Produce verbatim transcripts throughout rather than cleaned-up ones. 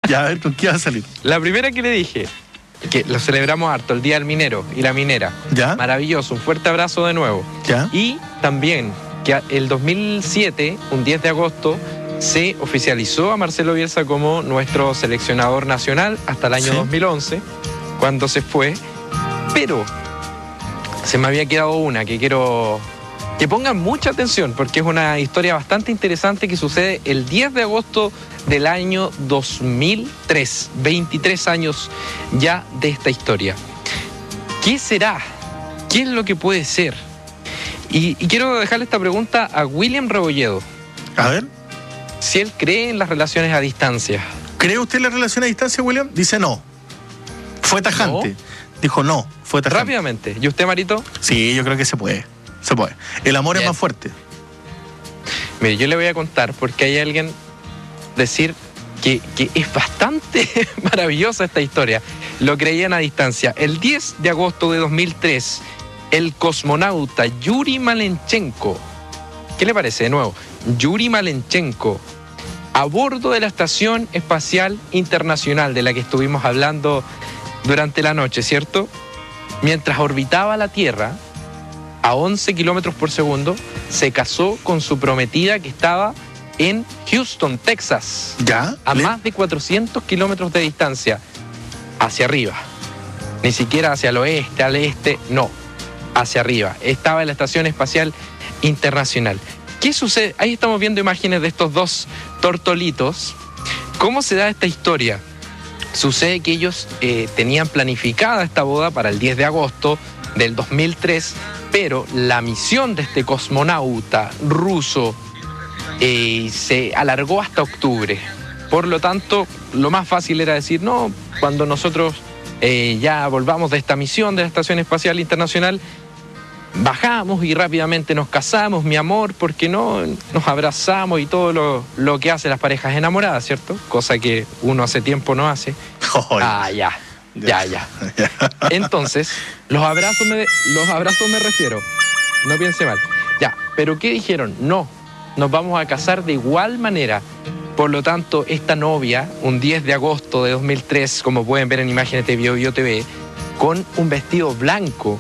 Ya, a ver, ¿con qué va a salir? La primera que le dije, que lo celebramos harto, el Día del Minero y la Minera. ¿Ya? Maravilloso, un fuerte abrazo de nuevo. ¿Ya? Y también que el dos mil siete, un diez de agosto, se oficializó a Marcelo Bielsa como nuestro seleccionador nacional hasta el año ¿Sí? dos mil once, cuando se fue. Pero se me había quedado una que quiero que pongan mucha atención, porque es una historia bastante interesante que sucede el diez de agosto del año dos mil tres, veintitrés años ya de esta historia. ¿Qué será? ¿Qué es lo que puede ser? Y, y quiero dejarle esta pregunta a William Rebolledo. A ver. Si él cree en las relaciones a distancia. ¿Cree usted en la relación a distancia, William? Dice no. Fue tajante. No. Dijo no, fue tajante. Rápidamente. ¿Y usted, Marito? Sí, yo creo que se puede. Se puede. El amor Bien. es más fuerte. Mire, yo le voy a contar porque hay alguien decir que, que es bastante maravillosa esta historia. Lo creían a distancia. El diez de agosto de dos mil tres, el cosmonauta Yuri Malenchenko, ¿qué le parece de nuevo? Yuri Malenchenko, a bordo de la Estación Espacial Internacional de la que estuvimos hablando durante la noche, ¿cierto? Mientras orbitaba la Tierra a once kilómetros por segundo, se casó con su prometida que estaba en Houston, Texas. ¿Ya? A Le... más de cuatrocientos kilómetros de distancia, hacia arriba. Ni siquiera hacia el oeste, al este, no, hacia arriba. Estaba en la Estación Espacial Internacional. ¿Qué sucede? Ahí estamos viendo imágenes de estos dos tortolitos. ¿Cómo se da esta historia? Sucede que ellos eh, tenían planificada esta boda para el diez de agosto del dos mil tres, pero la misión de este cosmonauta ruso eh, se alargó hasta octubre. Por lo tanto, lo más fácil era decir, no, cuando nosotros eh, ya volvamos de esta misión de la Estación Espacial Internacional, bajamos y rápidamente nos casamos, mi amor, porque no nos abrazamos y todo lo, lo que hacen las parejas enamoradas, ¿cierto? Cosa que uno hace tiempo no hace. Oh, ah, ya, ya, ya. Entonces, los abrazos me, los abrazos me refiero. No piense mal. Ya, pero ¿qué dijeron? No, nos vamos a casar de igual manera. Por lo tanto, esta novia, un diez de agosto de dos mil tres, como pueden ver en imágenes de BioBio T V, con un vestido blanco,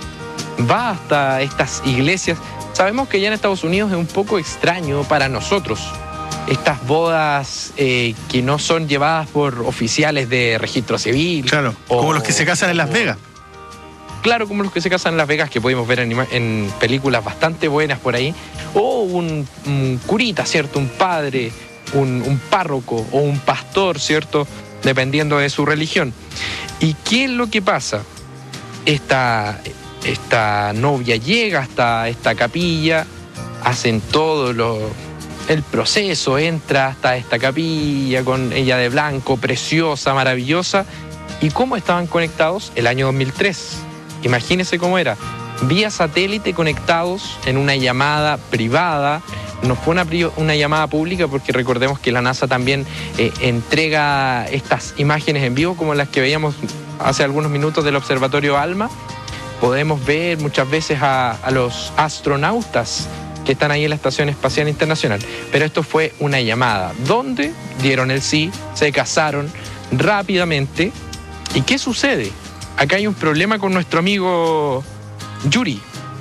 va hasta estas iglesias. Sabemos que ya en Estados Unidos es un poco extraño para nosotros estas bodas eh, que no son llevadas por oficiales de registro civil. Claro, o, como los que se casan en Las Vegas. Claro, como los que se casan en Las Vegas, que podemos ver en, en películas bastante buenas por ahí. O un, un curita, ¿cierto? Un padre, un, un párroco o un pastor, ¿cierto? Dependiendo de su religión. ¿Y qué es lo que pasa? Esta... Esta novia llega hasta esta capilla, hacen todo lo, el proceso, entra hasta esta capilla con ella de blanco, preciosa, maravillosa. ¿Y cómo estaban conectados? El año dos mil tres. Imagínense cómo era. Vía satélite conectados en una llamada privada. No fue una, una llamada pública porque recordemos que la NASA también eh, entrega estas imágenes en vivo como las que veíamos hace algunos minutos del observatorio ALMA. Podemos ver muchas veces a, a los astronautas que están ahí en la Estación Espacial Internacional. Pero esto fue una llamada donde dieron el sí, se casaron rápidamente. ¿Y qué sucede? Acá hay un problema con nuestro amigo Yuri.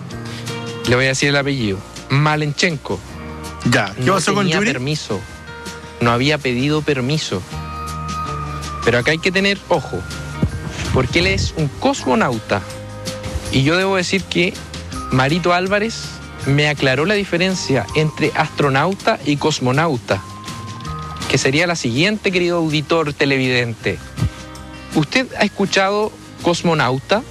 Le voy a decir el apellido. Malenchenko. Ya, ¿qué no pasó con tenía Yuri? permiso. No había pedido permiso. Pero acá hay que tener ojo, porque él es un cosmonauta. Y yo debo decir que Marito Álvarez me aclaró la diferencia entre astronauta y cosmonauta, que sería la siguiente, querido auditor televidente. ¿Usted ha escuchado cosmonauta?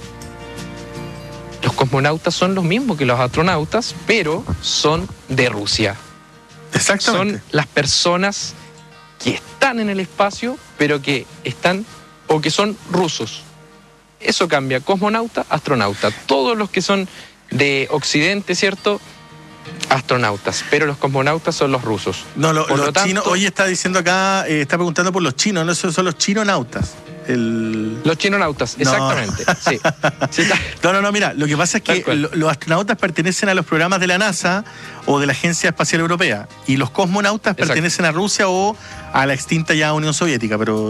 Los cosmonautas son los mismos que los astronautas, pero son de Rusia. Exactamente. Son las personas que están en el espacio, pero que están o que son rusos. Eso cambia, cosmonauta, astronauta. Todos los que son de Occidente, ¿cierto? Astronautas, pero los cosmonautas son los rusos. No, lo, por los lo tanto, chinos, hoy está diciendo acá, eh, está preguntando por los chinos, no, esos son los chinonautas. El... Los chinonautas, no. exactamente. Sí. Sí, está... No, no, no, mira, lo que pasa es que lo, los astronautas pertenecen a los programas de la NASA o de la Agencia Espacial Europea y los cosmonautas Exacto. pertenecen a Rusia o a la extinta ya Unión Soviética, pero